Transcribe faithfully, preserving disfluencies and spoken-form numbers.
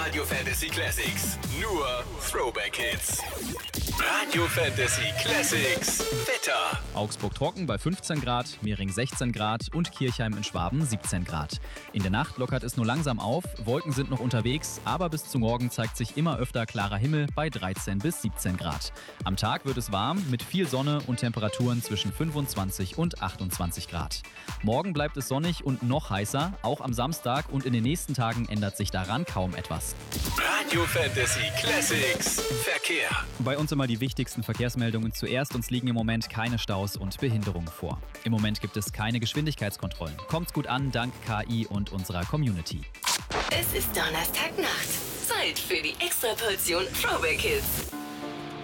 Radio Fantasy Classics. Nur Throwback Hits. Radio Fantasy Classics. Wetter. Augsburg trocken bei fünfzehn Grad, Mehring sechzehn Grad und Kirchheim in Schwaben siebzehn Grad. In der Nacht lockert es nur langsam auf, Wolken sind noch unterwegs, aber bis zum Morgen zeigt sich immer öfter klarer Himmel bei dreizehn bis siebzehn Grad. Am Tag wird es warm mit viel Sonne und Temperaturen zwischen fünfundzwanzig und achtundzwanzig Grad. Morgen bleibt es sonnig und noch heißer, auch am Samstag und in den nächsten Tagen ändert sich daran kaum etwas. Radio Fantasy Classics. Verkehr. Bei uns immer die wichtigsten Verkehrsmeldungen zuerst. Uns liegen im Moment keine Staus und Behinderungen vor. Im Moment gibt es keine Geschwindigkeitskontrollen. Kommt's gut an, dank K I und unserer Community. Es ist Donnerstagnacht. Zeit für die Extraportion Throwback Hits.